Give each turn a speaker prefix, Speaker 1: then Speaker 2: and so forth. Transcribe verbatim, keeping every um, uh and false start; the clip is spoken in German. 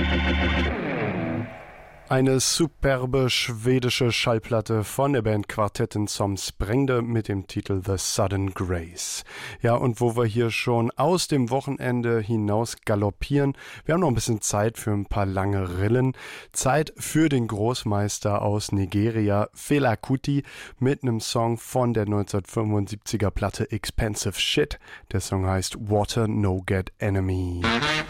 Speaker 1: Eine superbe schwedische Schallplatte von der Band Quartetten zum Sprengde mit dem Titel The Sudden Grace. Ja, und wo wir hier schon aus dem Wochenende hinaus galoppieren, wir haben noch ein bisschen Zeit für ein paar lange Rillen. Zeit für den Großmeister aus Nigeria, Fela Kuti, mit einem Song von der neunzehnhundertfünfundsiebziger Platte Expensive Shit. Der Song heißt Water No Get Enemy.